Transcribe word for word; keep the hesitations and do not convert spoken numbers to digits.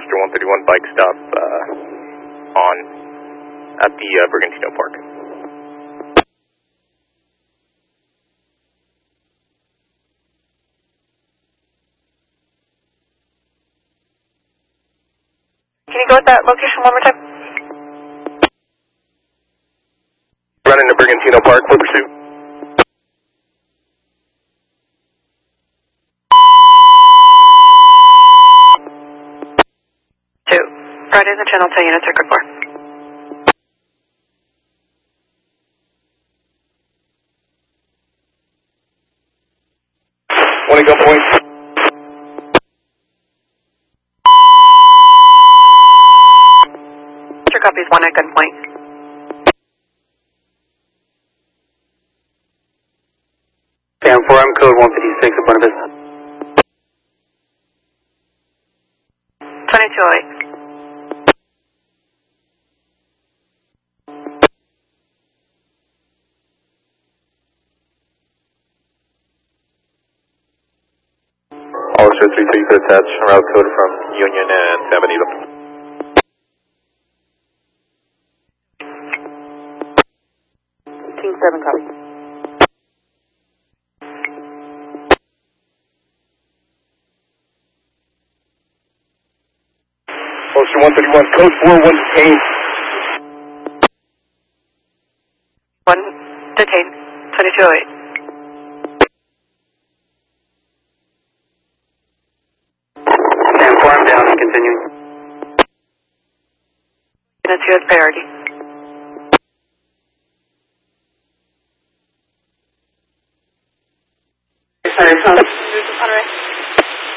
Poster one thirty-one bike stop uh, on at the uh, Brigantino Park. Can you go with that location one more time? Running to Brigantino Park for pursuit. Two. Friday in the channel to units are good for. One at gunpoint. Copies one at gunpoint. Sam four, I'm code one fifty-six, up on business. twenty-two oh eight. Officer three three could attach route code from Union and San Benito. seven copy. Poster one thirty-one, code four, one detained. One detained, twenty-two oh eight. Sam four, I'm down, continuing. Units U S priority.